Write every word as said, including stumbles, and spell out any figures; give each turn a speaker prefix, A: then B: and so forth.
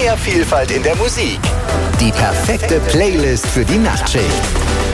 A: Mehr Vielfalt in der Musik. Die perfekte Playlist für die Nachtschicht.